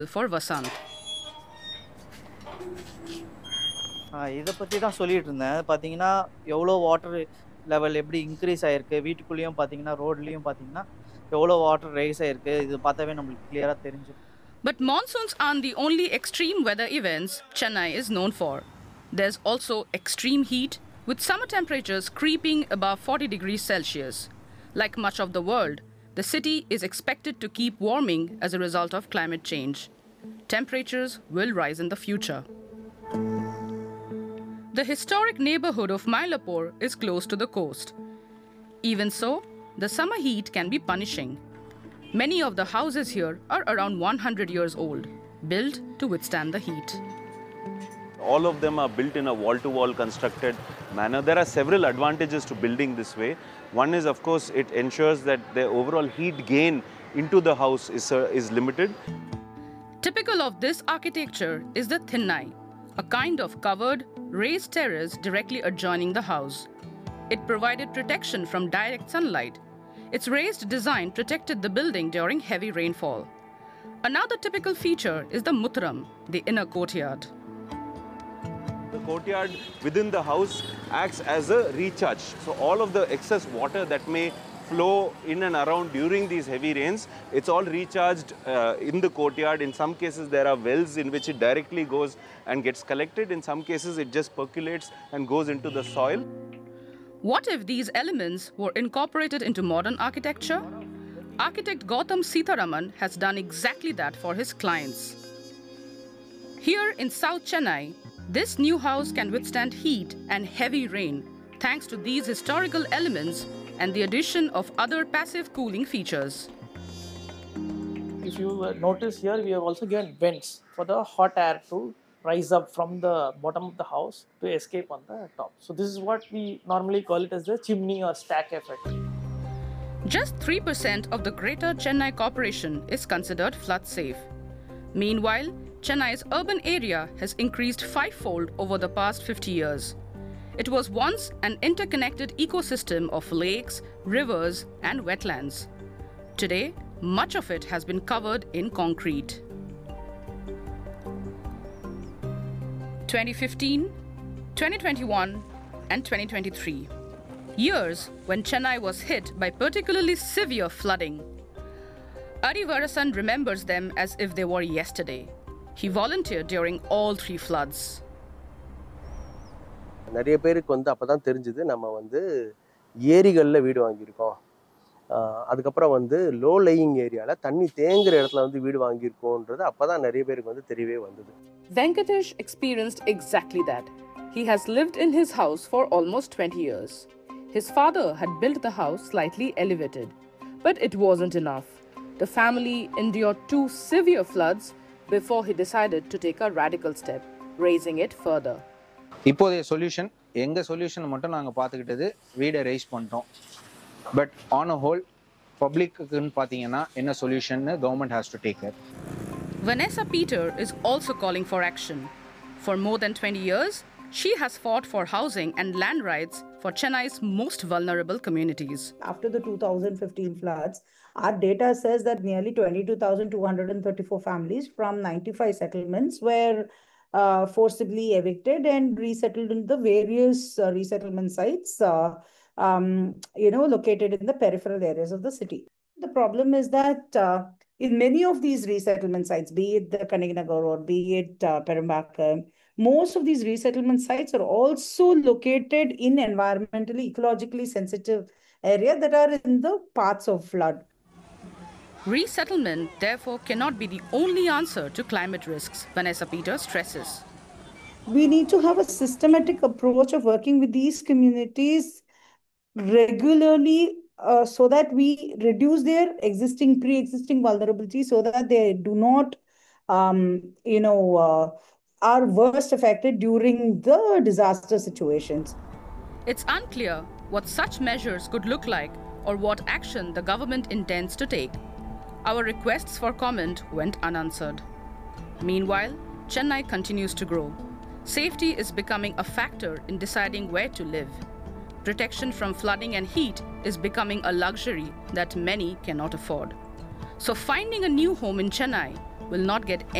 for Vasant. இதை பற்றி தான் சொல்லிட்டு இருந்தேன். பார்த்தீங்கன்னா எவ்வளோ வாட்டர் லெவல் எப்படி இன்க்ரீஸ் ஆகிருக்கு, வீட்டுக்குள்ளேயும் பார்த்தீங்கன்னா ரோட்லேயும் பார்த்தீங்கன்னா எவ்வளோ வாட்டர் ரைஸ் ஆகிருக்கு, இது பார்த்தாவே நம்மளுக்கு கிளியராக தெரிஞ்சிடும். But monsoons aren't the only extreme weather events Chennai is known for. There's also extreme heat, with summer temperatures creeping above 40 degrees Celsius. Like much of the world, the city is expected to keep warming as a result of climate change. Temperatures will rise in the future. The historic neighborhood of Mylapore is close to the coast. Even so, the summer heat can be punishing. Many of the houses here are around 100 years old, built to withstand the heat. All of them are built in a wall-to-wall constructed manner. There are several advantages to building this way. One is, of course, it ensures that the overall heat gain into the house is limited. Typical of this architecture is the Thinnai, a kind of covered, raised terrace directly adjoining the house. It provided protection from direct sunlight. Its raised design protected the building during heavy rainfall. Another typical feature is the Mutram, the inner courtyard. The courtyard within the house acts as a recharge. So all of the excess water that may flow in and around during these heavy rains, it's all recharged in the courtyard. In some cases, there are wells in which it directly goes and gets collected. In some cases, it just percolates and goes into the soil. What if these elements were incorporated into modern architecture? Architect Gautam Sitharaman has done exactly that for his clients. Here in South Chennai, this new house can withstand heat and heavy rain thanks to these historical elements and the addition of other passive cooling features. If you notice here, we have also given vents for the hot air to rise up from the bottom of the house to escape on the top. So this is what we normally call it as the chimney or stack effect. Just 3% of the Greater Chennai Corporation is considered flood safe. Meanwhile, Chennai's urban area has increased fivefold over the past 50 years. It was once an interconnected ecosystem of lakes, rivers, and wetlands. Today, much of it has been covered in concrete. 2015, 2021, and 2023. Years when Chennai was hit by particularly severe flooding. Arivarasan remembers them as if they were yesterday. He volunteered during all three floods. நிறைய பேருக்கு வந்து அப்போ தான் தெரிஞ்சுது நம்ம வந்து ஏரிகளில் வீடு வாங்கியிருக்கோம், அதுக்கப்புறம் வந்து லோ லேயிங் ஏரியாவில் தண்ணி தேங்குற இடத்துல வந்து வீடு வாங்கியிருக்கோன்றது அப்போ தான் நிறைய பேருக்கு வந்து தெரியவே வந்தது. Venkatesh experienced exactly that. He has lived in his house for almost 20 years. His father had built the house slightly elevated, but it wasn't enough. The family endured 2 severe floods before he decided to take a radical step, raising it further. இப்போதைய solution, எங்கள் solution மட்டும் நாங்கள் பார்த்துக்கிட்டது வீடை rice பண்ணிட்டோம். But on a whole பப்ளிக்குன்னு பார்த்தீங்கன்னா என்ன சொல்யூஷன்னு government has to take care. Vanessa Peter is also calling for action. For more than 20 years, she has fought for housing and land rights for Chennai's most vulnerable communities. After the 2015 floods, our data says that nearly 22,234 families from 95 settlements were forcibly evicted and resettled in the various resettlement sites, located in the peripheral areas of the city. The problem is that in many of these resettlement sites, be it the Kaniganagar or be it Perumbakam, most of these resettlement sites are also located in environmentally, ecologically sensitive areas that are in the paths of flood. Resettlement, therefore, cannot be the only answer to climate risks, Vanessa Peter stresses. We need to have a systematic approach of working with these communities regularly so that we reduce their pre-existing vulnerability so that they do not, are worst affected during the disaster situations. It's unclear what such measures could look like or what action the government intends to take. Our requests for comment went unanswered. Meanwhile, Chennai continues to grow. Safety is becoming a factor in deciding where to live. Protection from flooding and heat is becoming a luxury that many cannot afford. So finding a new home in Chennai will not get